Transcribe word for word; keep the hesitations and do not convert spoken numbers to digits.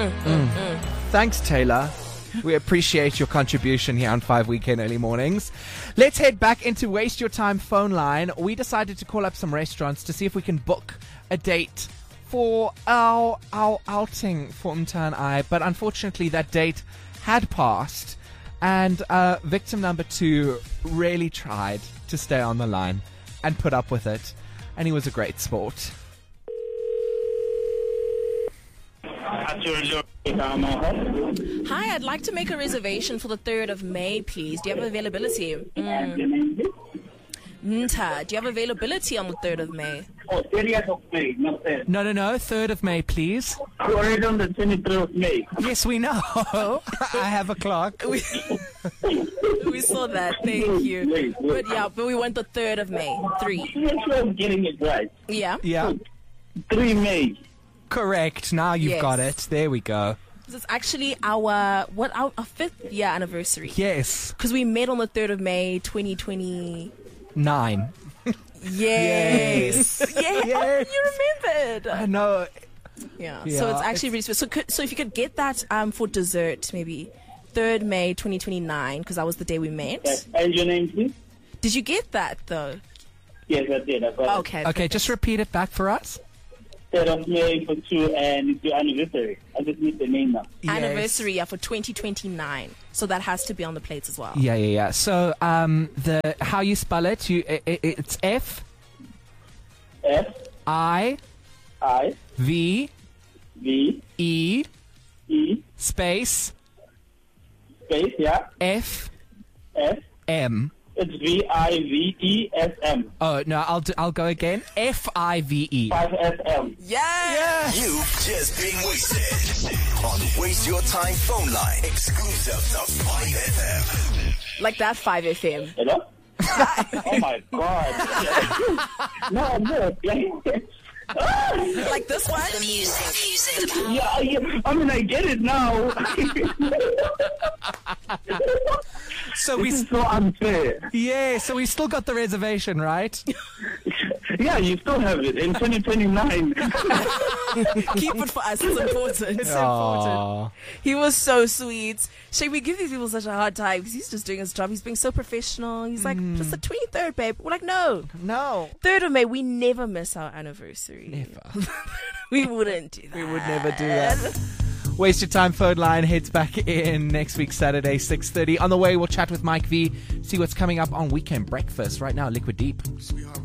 Mm, mm, mm. Thanks, Taylor. We appreciate your contribution here on Five Weekend Early Mornings. Let's head back into Waste Your Time phone line. We decided to call up some restaurants to see if we can book a date for our our outing for Umta and I, but unfortunately that date had passed, and uh, victim number two really tried to stay on the line and put up with it, and he was a great sport. Hi, I'd like to make a reservation for the third of May, please. Do you have availability? Mm. Nta, do you have availability on the third of May? Oh, thirtieth of May, not third. No, no, no, third of May, please. We're already on the twenty-third of May. Yes, we know. I have a clock. We, we saw that, thank you. Wait, wait. But yeah, but we went the third of May, three. Make sure I'm getting it right. Yeah? Yeah, three May. correct. Now you've Yes. got it. There we go. This is actually our, what, our, our fifth year anniversary. Yes, Because we met on the third of May, twenty twenty. nine. Yes. Yeah, Yes. you remembered. I know. Yeah. Yeah, So it's actually really special. So, could, so if you could get that um, for dessert, maybe third of May, twenty twenty-nine, because that was the day we met. Yes. And your name, please? Did you get that, though? Yes, I did. I got it. Okay. Okay, just repeat it back for us. third of May for two, and it's your anniversary. I just need the name now. Yes. Anniversary, yeah, for twenty twenty-nine. So that has to be on the plates as well. Yeah, yeah, yeah. So, um, the how you spell it? You, i i it's F F I I V V E E space space, yeah, F F. M. It's V I V E S M. Oh no, I'll do, I'll go again. F I V E. five S M. Yeah. You've just been wasted on Waste Your Time phone line. Exclusive to five F M. Like that five F M. Hello? Oh my God. No, no. Like this one? The music, music, the power. Yeah, yeah, I mean, I get it now. So we, This is so unfair. yeah, so we still got the reservation, right? Yeah, you still have it in twenty twenty-nine. Keep it for us. It's important. It's Aw. important. He was so sweet. Shane, we give these people such a hard time because he's just doing his job. He's being so professional. He's like, just the twenty-third, babe. We're like, no. No. third of May, we never miss our anniversary. Never. We wouldn't do that. We would never do that. Waste Your Time phone line heads back in next week, Saturday, six thirty. On the way, we'll chat with Mike V, see what's coming up on Weekend Breakfast. Right now, Liquid Deep.